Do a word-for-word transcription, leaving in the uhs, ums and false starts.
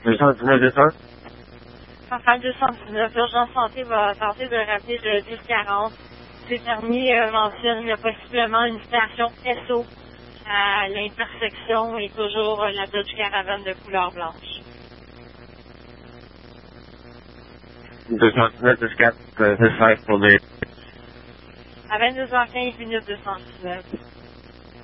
deux cent dix-neuf deux cents. Centrale deux cent dix-neuf, l'urgence santé va tenter de rappeler le dix quarante. Ces derniers euh, mentionnent possiblement une station S O à l'intersection et toujours euh, la Dodge Caravan de couleur blanche. deux cent dix-neuf dix quatre, euh, cinq pour les... À vingt-deux heures quinze minutes deux cent dix-neuf.